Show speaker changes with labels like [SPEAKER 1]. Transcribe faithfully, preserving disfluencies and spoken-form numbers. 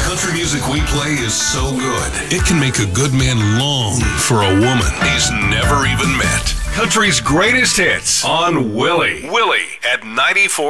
[SPEAKER 1] country music we play is so good, it can make a good man long for a woman he's never even met. Country's greatest hits on Willie. Willie at ninety-four.